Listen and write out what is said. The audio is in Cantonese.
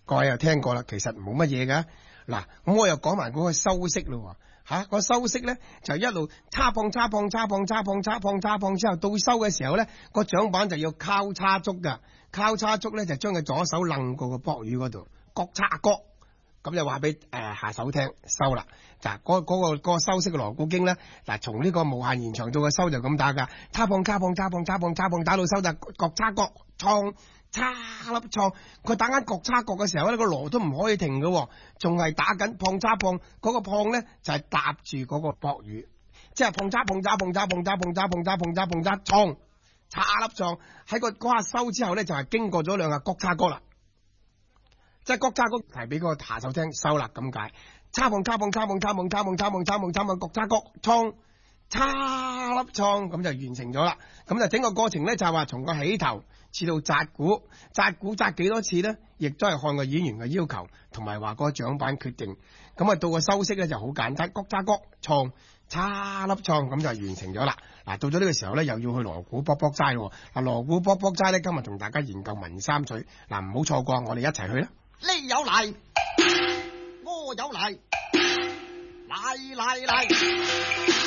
各位又聽過啦，其實冇乜嘢噶。嗱，咁我又講埋嗰個收息咯。個收息咧就一路叉碰之後，到收嘅時候咧，個獎板就要交叉足噶。交叉足咧就將佢左手楞過個博魚嗰度，各叉各。咁就話俾下手聽收啦。嗱，嗰個收息嘅鑼鼓經咧，嗱，從呢個無限延長到個收就咁打噶，叉碰打到收就各叉各，創叉粒創。佢打緊各叉各嘅時候咧，個鑼都唔可以停嘅，仲係打緊碰叉碰。嗰個碰咧就係搭住嗰個博魚，即係碰叉創叉粒創。喺個嗰下收之後咧，就係經過咗兩下各叉各啦。即係各叉各係俾個下手聽收啦咁解。叉碰各叉各，創叉粒創，咁就完成咗啦。咁就整個過程咧就係話從個起頭至到紮鼓紮幾多次咧，亦都係看個演員嘅要求同埋話個獎板決定。咁啊到個收息咧就好簡單，各叉各創叉粒創，咁就完成咗啦。嗱，到咗呢個時候咧，又要去鑼鼓卜卜齋咯。嗱，鑼鼓卜卜齋咧，今日同大家研究文三取。嗱，唔好錯過，我哋一齊去啦。 呢有嚟，我有嚟，嚟。